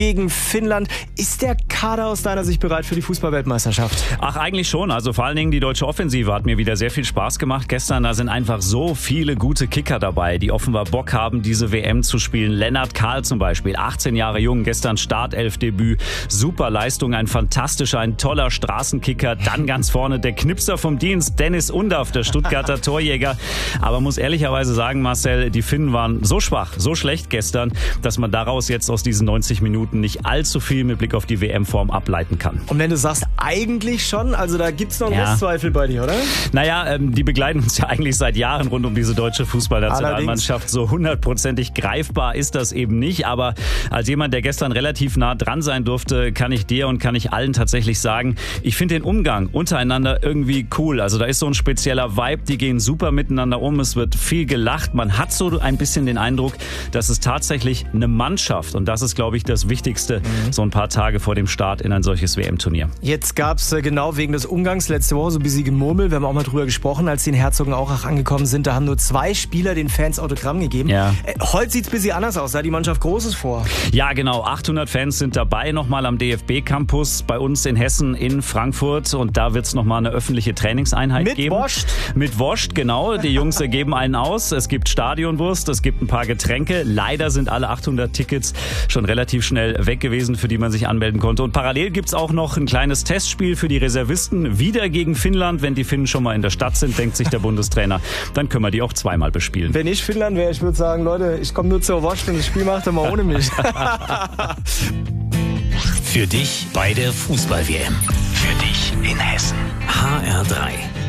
gegen Finnland. Ist der Kader aus deiner Sicht bereit für die Fußball-Weltmeisterschaft? Ach, eigentlich schon. Also vor allen Dingen die deutsche Offensive hat mir wieder sehr viel Spaß gemacht gestern. Da sind einfach so viele gute Kicker dabei, die offenbar Bock haben, diese WM zu spielen. Lennart Kahl zum Beispiel, 18 Jahre jung, gestern Startelfdebüt. Super Leistung, ein fantastischer, ein toller Straßenkicker. Dann ganz vorne der Knipser vom Dienst, Dennis Undaff, der Stuttgarter Torjäger. Aber muss ehrlicherweise sagen, Marcel, die Finnen waren so schwach, so schlecht gestern, dass man daraus jetzt aus diesen 90 Minuten nicht allzu viel mit Blick auf die WM-Form ableiten kann. Und wenn du sagst, eigentlich schon, also da gibt's noch Restzweifel bei dir, oder? Naja, die begleiten uns ja eigentlich seit Jahren rund um diese deutsche Fußballnationalmannschaft. So 100%ig greifbar ist das eben nicht, aber als jemand, der gestern relativ nah dran sein durfte, kann ich dir und kann ich allen tatsächlich sagen, ich finde den Umgang untereinander irgendwie cool. Also da ist so ein spezieller Vibe, die gehen super miteinander um, es wird viel gelacht. Man hat so ein bisschen den Eindruck, dass es tatsächlich eine Mannschaft, und das ist, glaube ich, das Wichtigste, so ein paar Tage vor dem Start in ein solches WM-Turnier. Jetzt gab's genau wegen des Umgangs letzte Woche so ein bisschen Gemurmel. Wir haben auch mal drüber gesprochen, als die in Herzogenaurach angekommen sind. Da haben nur 2 Spieler den Fans Autogramm gegeben. Ja. Heute sieht's ein bisschen anders aus. Da hat die Mannschaft Großes vor. Ja, genau. 800 Fans sind dabei, nochmal am DFB-Campus bei uns in Hessen, in Frankfurt. Und da wird's nochmal eine öffentliche Trainingseinheit geben. Mit Wurst? Mit Wurst, genau. Die Jungs geben einen aus. Es gibt Stadionwurst, es gibt ein paar Getränke. Leider sind alle 800 Tickets schon relativ schnell weg gewesen, für die man sich anmelden konnte. Und parallel gibt's auch noch ein kleines Testspiel für die Reservisten. Wieder gegen Finnland. Wenn die Finnen schon mal in der Stadt sind, denkt sich der Bundestrainer, dann können wir die auch zweimal bespielen. Wenn ich Finnland wäre, ich würde sagen, Leute, ich komme nur zur Wurst, wenn das Spiel macht, dann mal ohne mich. Für dich bei der Fußball-WM. Für dich in Hessen. HR3.